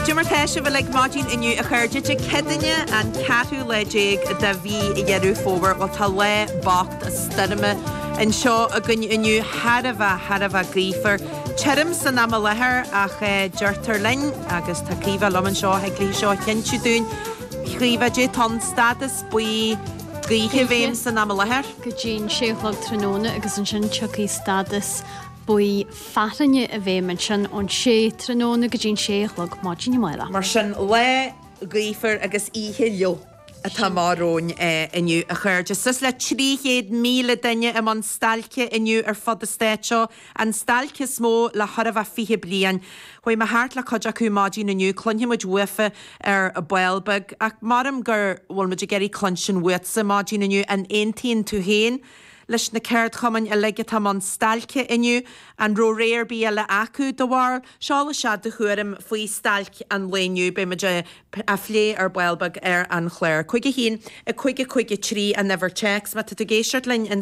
Jimmer Tesha will like Martin in you a Kurdic Kidanya and Katu Lejig Davi Yeru forward or Tale Bacht a Stedima and Shaw a gun in you Hadava Griefer Cherim Sanamaleher Ach Jerterlin Agus Takiva Loman Shaw Hegli Shaw Kenchudun Kriva J Ton status Bui Grihivim Sanamaleher Gujin Sheikhlog Tranona agus an sin Chucky status Bui fatanje a bhémensin on sé Tranona gujin Sheikhlog Martin Yamila Marsin le Griefer agus Ihilio a tamarón inniu a chur. Just le 300,000 duine am an stalce inniu fod a stéiteo an stalce smó le Harabh fihe blian. Hoi ma hart le codja cú mágin inniu clonhe muid wifa a Buelbeg ac maram gur wol muid geri clonshin witsa mágin inniu an 18 to hain. Leis na ceart chaman a leget am an stalce inniu an ro réir bí a le acu do war seála siad de chuirim faoi stalc an léniu be muid a phlé Buelbeg an chléir. Cuige hín a cuige trí a never checks ma tu géisiart lein